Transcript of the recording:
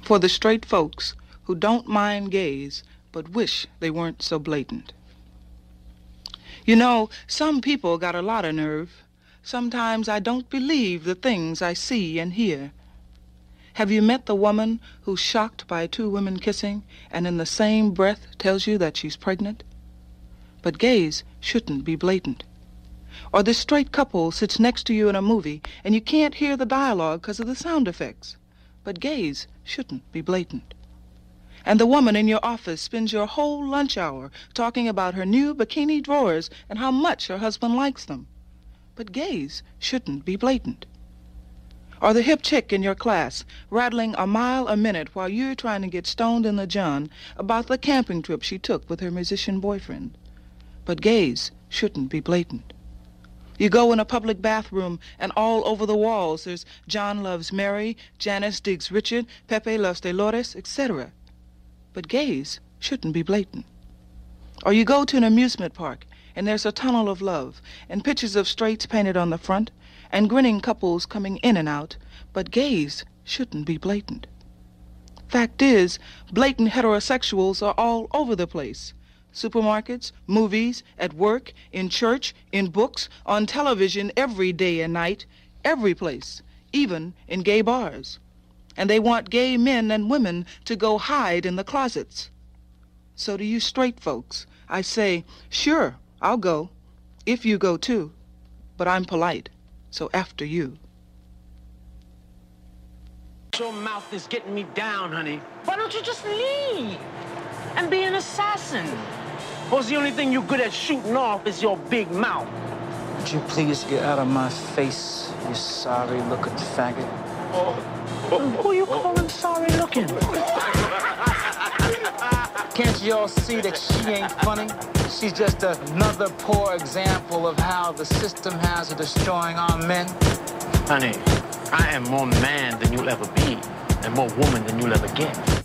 For the straight folks who don't mind gays but wish they weren't so blatant. You know, some people got a lot of nerve. Sometimes I don't believe the things I see and hear. Have you met the woman who's shocked by two women kissing and in the same breath tells you that she's pregnant? But gays shouldn't be blatant. Or this straight couple sits next to you in a movie and you can't hear the dialogue because of the sound effects. But gays shouldn't be blatant. And the woman in your office spends your whole lunch hour talking about her new bikini drawers and how much her husband likes them. But gays shouldn't be blatant. Or the hip chick in your class rattling a mile a minute while you're trying to get stoned in the john about the camping trip she took with her musician boyfriend. But gays shouldn't be blatant. You go in a public bathroom and all over the walls there's John loves Mary, Janice digs Richard, Pepe loves Dolores, etc. But gays shouldn't be blatant. Or you go to an amusement park and there's a tunnel of love and pictures of straights painted on the front and grinning couples coming in and out, but gays shouldn't be blatant. Fact is, blatant heterosexuals are all over the place. Supermarkets, movies, at work, in church, in books, on television every day and night, every place, even in gay bars. And they want gay men and women to go hide in the closets. So to you straight folks, I say, sure, I'll go, if you go too, but I'm polite, so after you. Your mouth is getting me down, honey. Why don't you just leave and be an assassin? Or the only thing you're good at shooting off is your big mouth? Would you please get out of my face, you sorry-looking faggot? Who you calling sorry-looking? Can't you all see that she ain't funny? She's just another poor example of how the system has her destroying our men. Honey, I am more man than you'll ever be, and more woman than you'll ever get.